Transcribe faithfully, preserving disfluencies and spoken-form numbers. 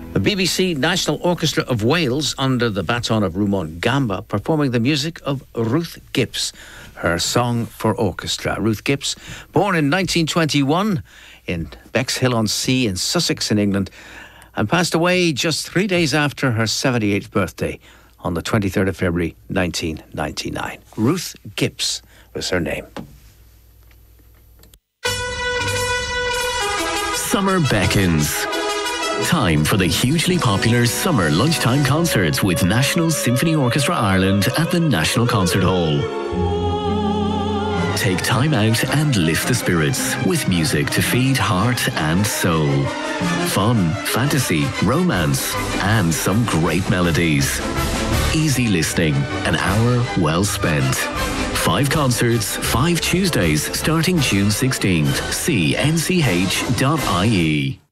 The B B C National Orchestra of Wales, under the baton of Rumon Gamba, performing the music of Ruth Gibbs, her song for orchestra. Ruth Gibbs, born in nineteen twenty-one in Bexhill-on-Sea in Sussex in England, and passed away just three days after her seventy-eighth birthday on the twenty-third of February nineteen ninety-nine. Ruth Gibbs was her name. Summer beckons. Time for the hugely popular summer lunchtime concerts with National Symphony Orchestra Ireland at the National Concert Hall. Take time out and lift the spirits with music to feed heart and soul. Fun, fantasy, romance, and some great melodies. Easy listening, an hour well spent. Five concerts, five Tuesdays, starting June sixteenth. See n c h dot i e.